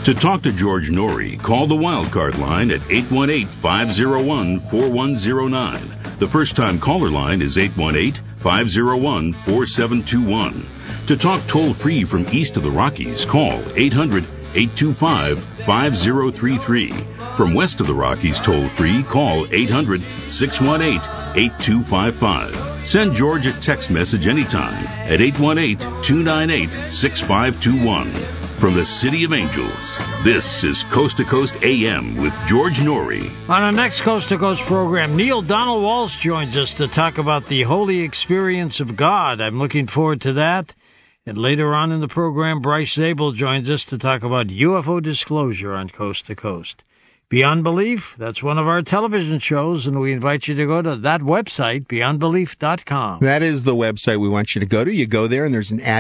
To talk to George Norrie, call the Wildcard line at 818-501-4109. The first-time caller line is 818-501-4721. To talk toll-free from east of the Rockies, call 800-825-5033. From west of the Rockies toll-free, call 800-618-8255. Send George a text message anytime at 818-298-6521. From the City of Angels, this is Coast to Coast AM with George Norrie. On our next Coast to Coast program, Neil Donald Walsh joins us to talk about the Holy Experience of God. I'm looking forward to that. And later on in the program, Bryce Zabel joins us to talk about UFO disclosure on Coast to Coast. Beyond Belief, that's one of our television shows, and we invite you to go to that website, beyondbelief.com. That is the website we want you to go to. You go there, and there's an ad